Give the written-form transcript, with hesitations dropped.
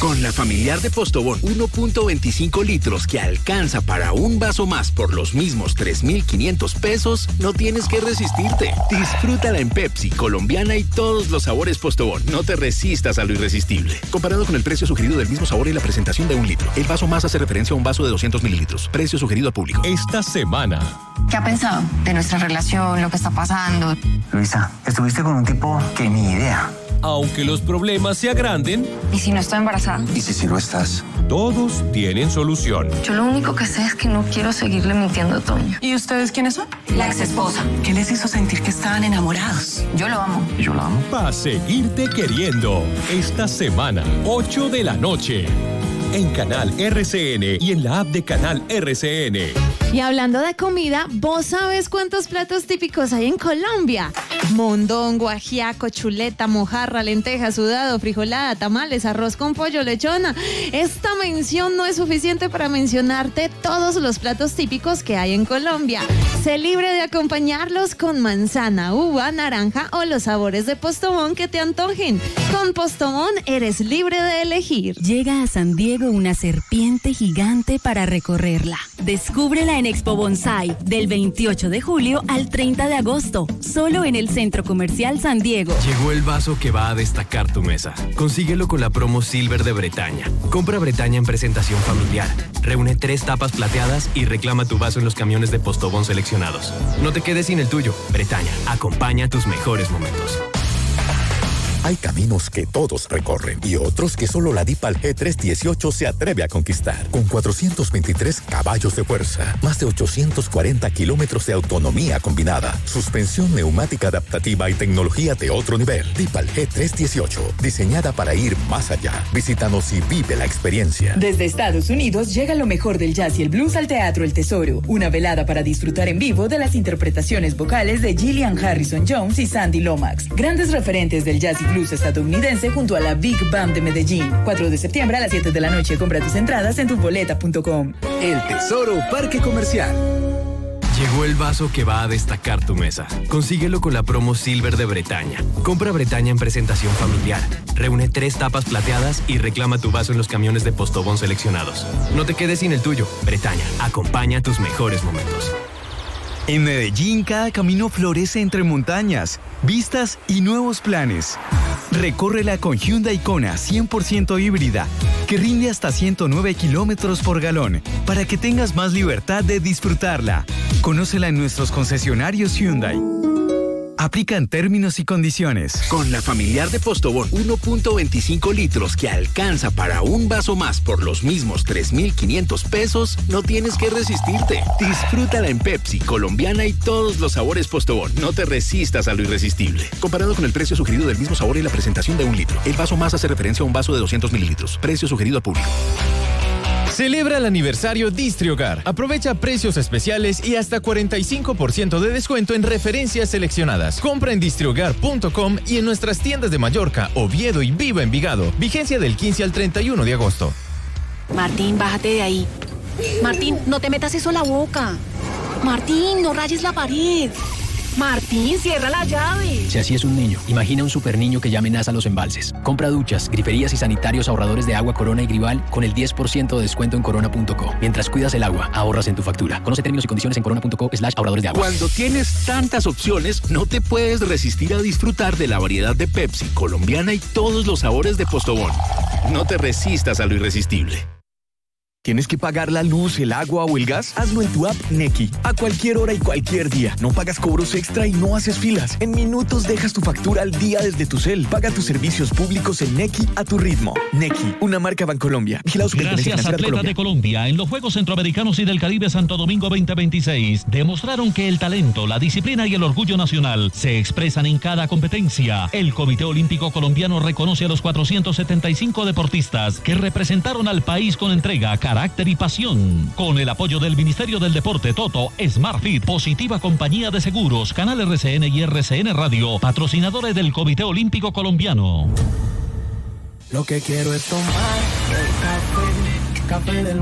Con la familiar de Postobón 1.25 litros que alcanza para un vaso más por los mismos 3.500 pesos, no tienes que resistirte. Disfrútala en Pepsi, Colombiana y todos los sabores Postobón. No te resistas a lo irresistible. Comparado con el precio sugerido del mismo sabor y la presentación de un litro. El vaso más hace referencia a un vaso de 200 mililitros. Precio sugerido al público. Esta semana. ¿Qué ha pensado de nuestra relación, lo que está pasando? Luisa, estuviste con un tipo que ni idea. Aunque los problemas se agranden. ¿Y si no estoy embarazada? ¿Y si lo estás? Todos tienen solución. Yo lo único que sé es que no quiero seguirle mintiendo a Toño. ¿Y ustedes quiénes son? La ex esposa. ¿Qué les hizo sentir que estaban enamorados? Yo lo amo. ¿Y yo la amo? Pa' seguirte queriendo. Esta semana, 8 de la noche. En Canal RCN y en la app de Canal RCN. Y hablando de comida, ¿vos sabes cuántos platos típicos hay en Colombia? Mondongo, ajiaco, chuleta, mojarra, lenteja, sudado, frijolada, tamales, arroz con pollo, lechona. Esta mención no es suficiente para mencionarte todos los platos típicos que hay en Colombia. Sé libre de acompañarlos con manzana, uva, naranja o los sabores de Postobón que te antojen. Con Postobón eres libre de elegir. Llega a San Diego una serpiente gigante para recorrerla. Descúbrela en Expo Bonsai, del 28 de julio al 30 de agosto, solo en el Centro Comercial San Diego. Llegó el vaso que va a destacar tu mesa. Consíguelo con la promo Silver de Bretaña. Compra Bretaña en presentación familiar. Reúne 3 tapas plateadas y reclama tu vaso en los camiones de Postobón seleccionados. No te quedes sin el tuyo. Bretaña, acompaña tus mejores momentos. Hay caminos que todos recorren y otros que solo la Dipal G318 se atreve a conquistar. Con 423 caballos de fuerza, más de 840 kilómetros de autonomía combinada, suspensión neumática adaptativa y tecnología de otro nivel. Dipal G318, diseñada para ir más allá. Visítanos y vive la experiencia. Desde Estados Unidos llega lo mejor del jazz y el blues al Teatro El Tesoro. Una velada para disfrutar en vivo de las interpretaciones vocales de Gillian Harrison Jones y Sandy Lomax. Grandes referentes del jazz y blues estadounidense junto a la Big Band de Medellín. 4 de septiembre a las 7 de la noche. Compra tus entradas en tuboleta.com. El Tesoro Parque Comercial. Llegó el vaso que va a destacar tu mesa. Consíguelo con la promo Silver de Bretaña. Compra Bretaña en presentación familiar. Reúne 3 tapas plateadas y reclama tu vaso en los camiones de Postobón seleccionados. No te quedes sin el tuyo. Bretaña, acompaña tus mejores momentos. En Medellín, cada camino florece entre montañas, vistas y nuevos planes. Recórrela con Hyundai Kona 100% híbrida, que rinde hasta 109 kilómetros por galón, para que tengas más libertad de disfrutarla. Conócela en nuestros concesionarios Hyundai. Aplican términos y condiciones. Con la familiar de Postobón 1.25 litros que alcanza para un vaso más por los mismos 3.500 pesos, no tienes que resistirte. Disfrútala en Pepsi, Colombiana y todos los sabores Postobón. No te resistas a lo irresistible. Comparado con el precio sugerido del mismo sabor y la presentación de un litro. El vaso más hace referencia a un vaso de 200 mililitros. Precio sugerido al público. Celebra el aniversario Distrihogar. Aprovecha precios especiales y hasta 45% de descuento en referencias seleccionadas. Compra en distrihogar.com y en nuestras tiendas de Mallorca, Oviedo y Viva Envigado. Vigencia del 15 al 31 de agosto. Martín, bájate de ahí. Martín, no te metas eso a la boca. Martín, no rayes la pared. Martín, cierra la llave. Si así es un niño, imagina un super niño que ya amenaza los embalses. Compra duchas, griferías y sanitarios ahorradores de agua Corona y Grival con el 10% de descuento en corona.co. Mientras cuidas el agua, ahorras en tu factura. Conoce términos y condiciones en corona.co/ahorradores de agua. Cuando tienes tantas opciones, no te puedes resistir a disfrutar de la variedad de Pepsi, Colombiana y todos los sabores de Postobón. No te resistas a lo irresistible. ¿Tienes que pagar la luz, el agua o el gas? Hazlo en tu app Nequi. A cualquier hora y cualquier día. No pagas cobros extra y no haces filas. En minutos dejas tu factura al día desde tu cel. Paga tus servicios públicos en Nequi a tu ritmo. Nequi, una marca Bancolombia. Gracias, atletas de Colombia. En los Juegos Centroamericanos y del Caribe Santo Domingo 2026 demostraron que el talento, la disciplina y el orgullo nacional se expresan en cada competencia. El Comité Olímpico Colombiano reconoce a los 475 deportistas que representaron al país con entrega, carácter y pasión. Con el apoyo del Ministerio del Deporte, Toto, SmartFit, Positiva Compañía de Seguros, Canal RCN y RCN Radio, patrocinadores del Comité Olímpico Colombiano. Lo que quiero es tomar el café del